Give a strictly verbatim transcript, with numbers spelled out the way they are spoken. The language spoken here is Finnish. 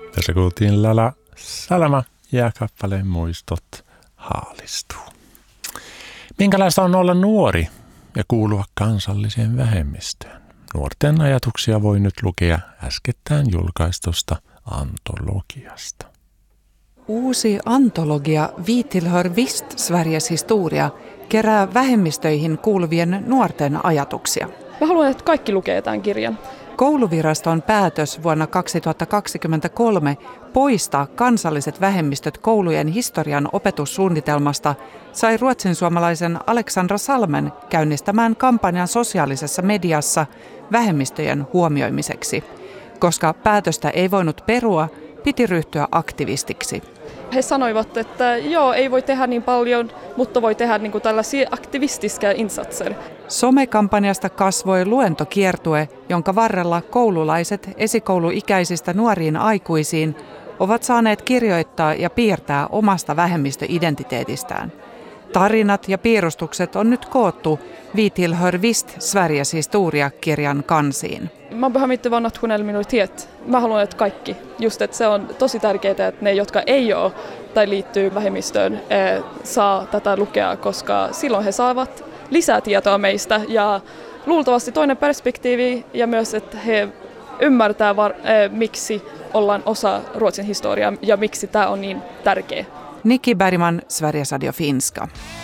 Tässä kuultiin Lala Salama ja kappaleen Muistot haalistuu. Minkälaista on olla nuori ja kuulua kansalliseen vähemmistöön? Nuorten ajatuksia voi nyt lukea äskettäin julkaistusta antologiasta. Uusi antologia Vi tillhör visst Sveriges historia kerää vähemmistöihin kuuluvien nuorten ajatuksia. Mä haluan, että kaikki lukee tämän kirjan. Kouluviraston päätös vuonna kaksituhattakaksikymmentäkolme poistaa kansalliset vähemmistöt koulujen historian opetussuunnitelmasta sai ruotsinsuomalaisen Alexandra Salmen käynnistämään kampanjan sosiaalisessa mediassa vähemmistöjen huomioimiseksi. Koska päätöstä ei voinut perua, piti ryhtyä aktivistiksi. He sanoivat, että joo, ei voi tehdä niin paljon, mutta voi tehdä niin kuin tällaisia aktivistiska insatser. Somekampanjasta kasvoi luentokiertue, jonka varrella koululaiset esikouluikäisistä nuoriin aikuisiin ovat saaneet kirjoittaa ja piirtää omasta vähemmistöidentiteetistään. Tarinat ja piirustukset on nyt koottu Vi tillhör visst Sveriges historia-kirjan kansiin. Man behöver inte vara nationell minoritet. Mä haluan, että kaikki. Just, että se on tosi tärkeää, että ne, jotka ei ole tai liittyy vähemmistöön, saa tätä lukea, koska silloin he saavat lisää tietoa meistä ja luultavasti toinen perspektiivi ja myös, että he ymmärtää, var, miksi ollaan osa Ruotsin historiaa ja miksi tämä on niin tärkeä. Nikki Bergman, Sveriges Radio Finska.